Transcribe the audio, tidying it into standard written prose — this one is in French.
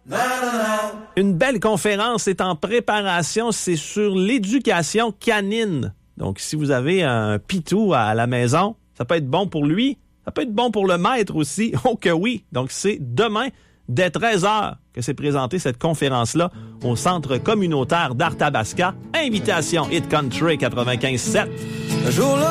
Une belle conférence est en préparation, c'est sur l'éducation canine. Donc, si vous avez un pitou à la maison, ça peut être bon pour lui, ça peut être bon pour le maître aussi. Oh que oui! Donc, c'est demain, dès 13h, que s'est présentée cette conférence-là au Centre communautaire d'Arthabasca. Invitation Hit Country 95.7.